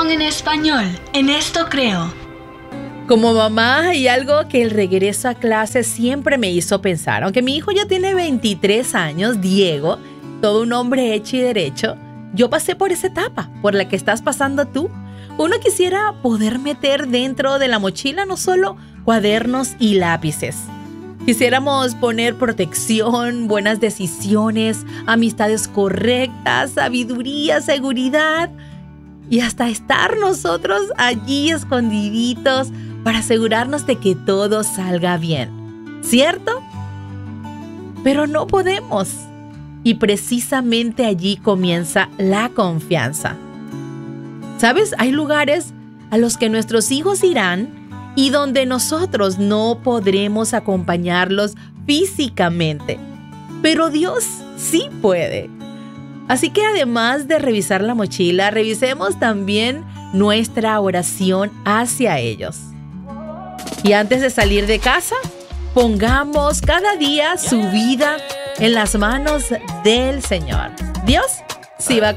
Educación en español. En esto creo. Como mamá, hay algo que el regreso a clase siempre me hizo pensar. Aunque mi hijo ya tiene 23 años, Diego, todo un hombre hecho y derecho, yo pasé por esa etapa por la que estás pasando tú. Uno quisiera poder meter dentro de la mochila no solo cuadernos y lápices. Quisiéramos poner protección, buenas decisiones, amistades correctas, sabiduría, seguridad y hasta estar nosotros allí escondiditos para asegurarnos de que todo salga bien, ¿cierto? Pero no podemos. Y precisamente allí comienza la confianza. ¿Sabes? Hay lugares a los que nuestros hijos irán y donde nosotros no podremos acompañarlos físicamente. Pero Dios sí puede. Así que además de revisar la mochila, revisemos también nuestra oración hacia ellos. Y antes de salir de casa, pongamos cada día su vida en las manos del Señor. Dios sí va a